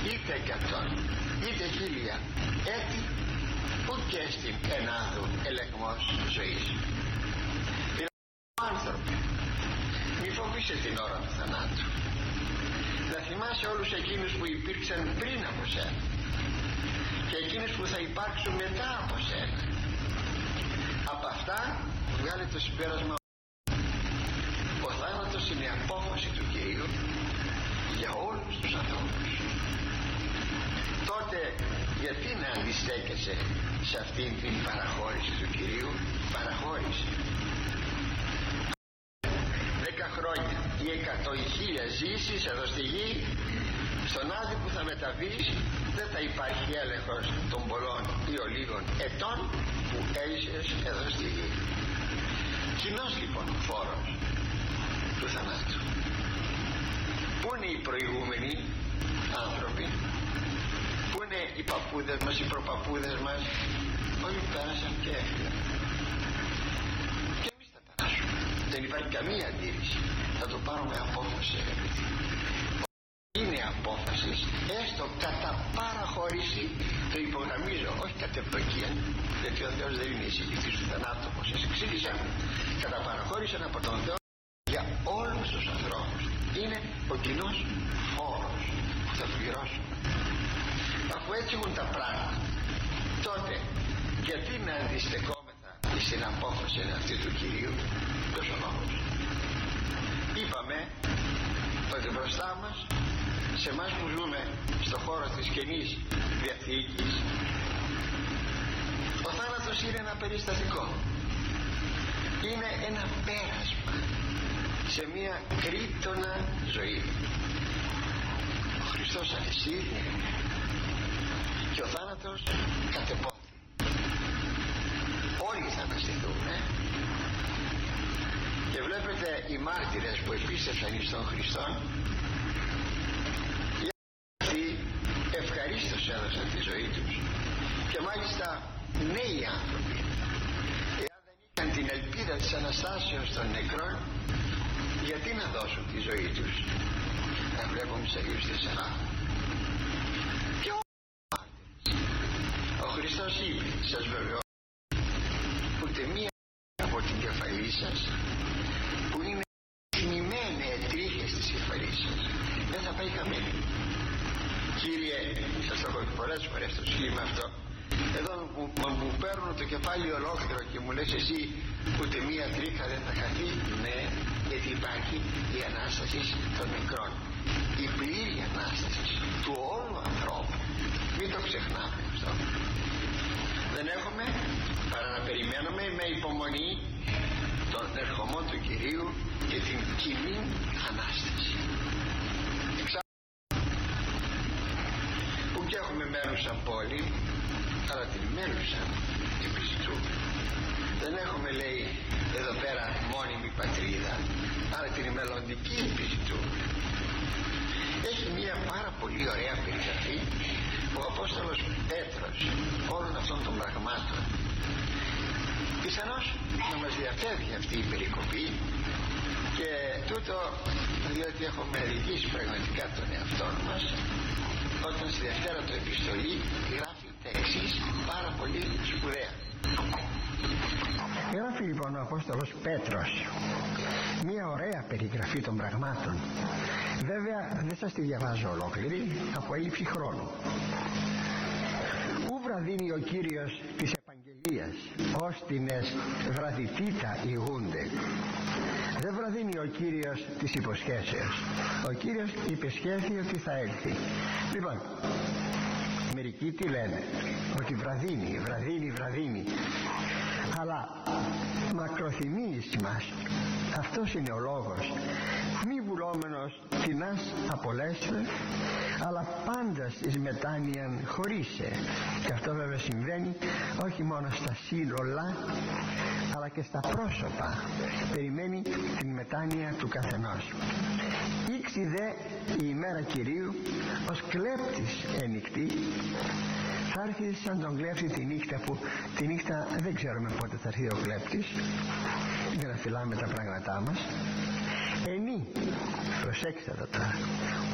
είτε 100 είτε 1000 έτη, ουκ έστιν ενάδου ελεγμός ζωής. Άνθρωποι, μη φοβείσαι την ώρα του θανάτου. Να θυμάσαι όλους εκείνους που υπήρξαν πριν από σένα και εκείνους που θα υπάρξουν μετά από σένα. Από αυτά βγάλε το συμπέρασμα: ο θάνατος είναι η απόφαση του Κυρίου για όλους τους ανθρώπους. Τότε γιατί να αντιστέκεσαι σε αυτήν την παραχώρηση του Κυρίου? Παραχώρηση. 10 χρόνια ή 100 ή 1000 ζήσεις εδώ στη γη, στον άδη που θα μεταβείς δεν θα υπάρχει έλεγχος των πολλών ή ολίγων ετών που έζησες εδώ στη γη. Κοινός λοιπόν φόρος του θανάτου. Πού είναι οι προηγούμενοι άνθρωποι? Πού είναι οι παππούδες μας, οι προπαππούδες μας? Όλοι πέρασαν και έφυγαν. Και εμείς θα περάσουμε. Δεν υπάρχει καμία αντίρρηση. Θα το πάρουμε απόφαση, αγαπητοί. Είναι απόφαση, έστω κατά παραχώρηση, το υπογραμμίζω, όχι κατ' ευδοκία, γιατί ο Θεός δεν είναι εισηγητής του θανάτου, όπως σας εξήγησα. Κατά παραχώρηση από τον Θεό για όλους τους ανθρώπους. Είναι ο κοινός φόρος που θα πληρώσουν. Αφού έτσι έχουν τα πράγματα, τότε γιατί να αντιστεκόμεθα στην απόφαση αυτή του Κυρίου? Ποιος ο λόγος? Είπαμε ότι μπροστά μας, σε εμάς που ζούμε στον χώρο της Καινής Διαθήκης, ο θάνατος είναι ένα περιστατικό, είναι ένα πέρασμα σε μια κρύπτωνα ζωή. Ο Χριστός αλυσίδει και ο θάνατος κατεπόθη. Όλοι θα αναστηθούν, και βλέπετε οι μάρτυρες που επίστευσαν εις τον Χριστόν, οι αυτοί ευχαρίστως έδωσαν τη ζωή τους, και μάλιστα νέοι άνθρωποι. Εάν δεν είχαν την ελπίδα της Αναστάσεως των νεκρών, γιατί να δώσουν τη ζωή τους? Να βλέπουμε σε Αγίους 4. Και ο Χριστός είπε, σας βεβαιώ, ούτε μία από την κεφαλή σας που είναι θυμημένη τρίχες της κεφαλής σας δεν θα πάει χαμένη. Κύριε, σας το έχω πολλές φορές το σχήμα αυτό, εδώ μου παίρνουν το κεφάλι ολόκληρο και μου λες εσύ ούτε μία τρίχα δεν θα χαθεί? Ναι, γιατί υπάρχει η Ανάσταση των νεκρών, η πλήρη Ανάσταση του όλου ανθρώπου. Μην το ξεχνάμε αυτό. Δεν έχουμε παρά να περιμένουμε με υπομονή τον ερχομό του Κυρίου και την κοινή Ανάσταση. Που και έχουμε μένουσα πόλη, αλλά την μένουσα την πιστού. Δεν έχουμε, λέει, εδώ πέρα μόνιμη πατρίδα, αλλά την μελλοντική πιστού. Έχει μια πάρα πολύ ωραία περιγραφή ο Απόστολος Πέτρος όλων αυτών των πραγμάτων. Πιθανώς να μας διαφεύγει αυτή η περικοπή, και τούτο διότι έχουμε δικήσει πραγματικά τον εαυτό μας όταν στη Δευτέρα του Επιστολή γράφει τα εξής πάρα πολύ σπουδαία. Γράφει λοιπόν ο Απόστολος Πέτρος μια ωραία περιγραφή των πραγμάτων. Βέβαια δεν σας τη διαβάζω ολόκληρη από έλλειψη χρόνου. Ου βραδύνει ο Κύριος της επαγγελίας, όστινες βραδυτήτα ηγούνται. Δεν βραδύνει ο Κύριος της υποσχέσεως. Ο Κύριος υπεσχέθη ότι θα έλθει. Λοιπόν, μερικοί τι λένε? Ότι βραδύνει, αλλά μακροθυμείς μας. Αυτός είναι ο λόγος. Μη βουλόμενος τινάς απολέσθε, αλλά πάντας εις μετάνοιαν χωρίσε. Και αυτό βέβαια συμβαίνει όχι μόνο στα σύνολα, αλλά και στα πρόσωπα. Περιμένει την μετάνοια του καθενός. Ήξι δε η ημέρα Κυρίου ως κλέπτης ενικτή. Θα έρθει σαν τον κλέπτη τη νύχτα, που τη νύχτα δεν ξέρουμε πότε θα έρθει ο κλέπτης, για να φυλάμε τα πράγματά μας. Προσέξτε εδώ τώρα,